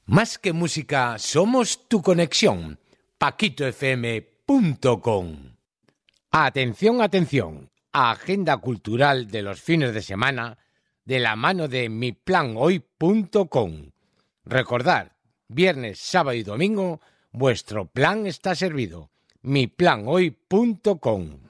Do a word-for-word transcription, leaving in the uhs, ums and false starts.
Más que música, somos tu conexión. paquito f m punto com. Atención, atención. Agenda cultural de los fines de semana de la mano de mi plan hoy punto com. Recordad, viernes, sábado y domingo, vuestro plan está servido. mi plan hoy punto com.